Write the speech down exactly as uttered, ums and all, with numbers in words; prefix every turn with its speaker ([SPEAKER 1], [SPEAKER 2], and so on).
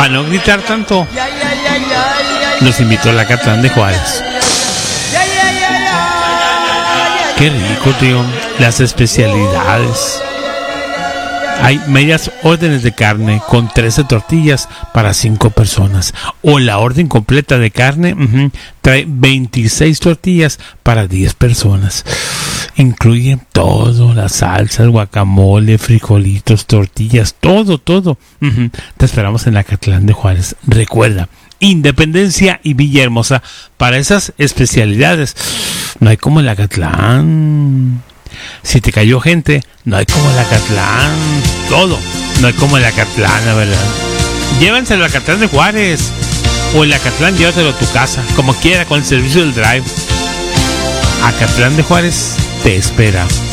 [SPEAKER 1] Para no gritar tanto, los invito a la Acatlán de Juárez. Qué rico, tío. Las especialidades. Hay medias órdenes de carne con trece tortillas para cinco personas. O la orden completa de carne uh-huh, trae veintiséis tortillas para diez personas. Incluye todo, las salsas, guacamole, frijolitos, tortillas, todo, todo. Uh-huh. Te esperamos en la Acatlán de Juárez. Recuerda, Independencia y Villahermosa. Para esas especialidades, no hay como el Acatlán. Si te cayó gente, no hay como el Acatlán. Todo, no hay como el Acatlán, la verdad. Llévanselo al Acatlán de Juárez. O el Acatlán, llévatelo a tu casa, como quiera, con el servicio del Drive. Acatlán de Juárez te espera.